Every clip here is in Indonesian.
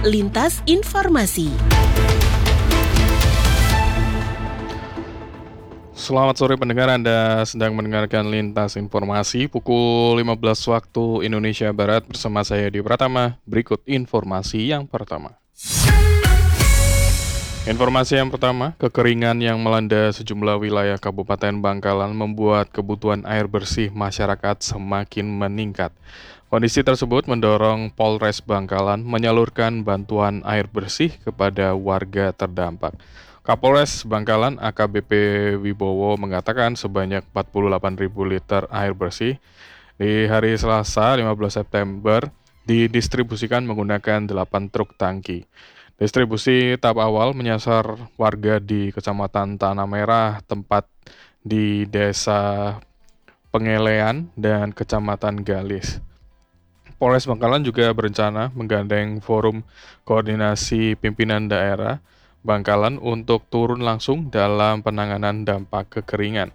Lintas Informasi. Selamat sore pendengar, Anda sedang mendengarkan Lintas Informasi pukul 15 waktu Indonesia Barat bersama saya Di Pratama. Berikut informasi yang pertama. Informasi yang pertama, kekeringan yang melanda sejumlah wilayah Kabupaten Bangkalan membuat kebutuhan air bersih masyarakat semakin meningkat. Kondisi tersebut mendorong Polres Bangkalan menyalurkan bantuan air bersih kepada warga terdampak. Kapolres Bangkalan AKBP Wibowo mengatakan sebanyak 48.000 liter air bersih di hari Selasa 15 September didistribusikan menggunakan 8 truk tangki. Distribusi tahap awal menyasar warga di Kecamatan Tanah Merah, tempat di Desa Pengelean dan Kecamatan Galis. Polres Bangkalan juga berencana menggandeng Forum Koordinasi Pimpinan Daerah Bangkalan untuk turun langsung dalam penanganan dampak kekeringan.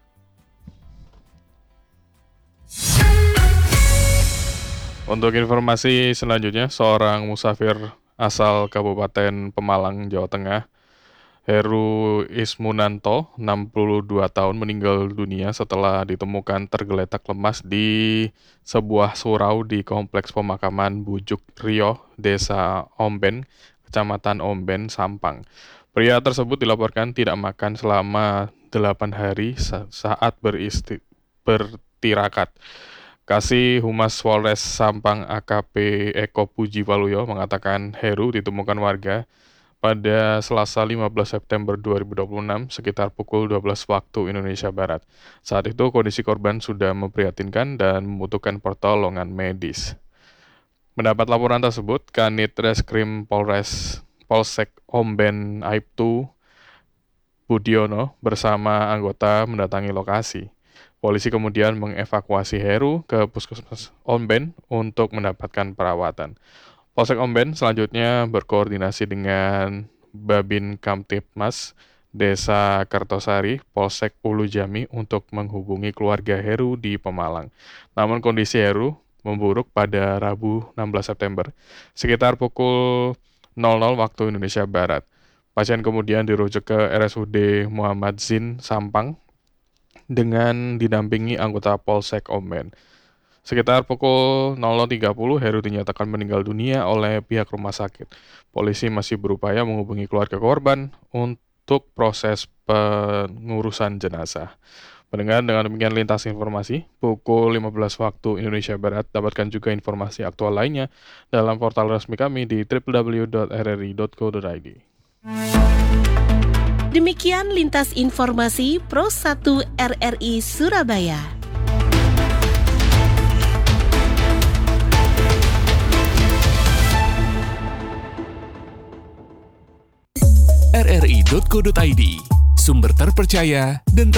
Untuk informasi selanjutnya, seorang musafir asal Kabupaten Pemalang, Jawa Tengah, Heru Ismunanto, 62 tahun, meninggal dunia setelah ditemukan tergeletak lemas di sebuah surau di Kompleks Pemakaman Bujuk Rio, Desa Omben, Kecamatan Omben, Sampang. Pria tersebut dilaporkan tidak makan selama 8 hari saat bertirakat. Kasih Humas Polres Sampang AKP Eko Puji Waluyo mengatakan Heru ditemukan warga pada Selasa 15 September 2026 sekitar pukul 12 waktu Indonesia Barat. Saat itu kondisi korban sudah memprihatinkan dan membutuhkan pertolongan medis. Mendapat laporan tersebut, Kanit Reskrim Polsek Omben Aibtu Budiono bersama anggota mendatangi lokasi. Polisi kemudian mengevakuasi Heru ke Puskesmas Omben untuk mendapatkan perawatan. Polsek Omben selanjutnya berkoordinasi dengan Babin Kamtibmas Desa Kartosari, Polsek Ulu Jami untuk menghubungi keluarga Heru di Pemalang. Namun kondisi Heru memburuk pada Rabu 16 September sekitar pukul 00 waktu Indonesia Barat. Pasien kemudian dirujuk ke RSUD Muhammad Zin Sampang dengan didampingi anggota Polsek Omben. Sekitar pukul 00.30 Heru dinyatakan meninggal dunia oleh pihak rumah sakit. Polisi masih berupaya menghubungi keluarga korban untuk proses pengurusan jenazah. Pendengar, dengan demikian lintas informasi pukul 15 waktu Indonesia Barat. Dapatkan juga informasi aktual lainnya dalam portal resmi kami di www.rri.co.id. Demikian lintas informasi Pro 1 RRI Surabaya. rri.co.id, sumber terpercaya dan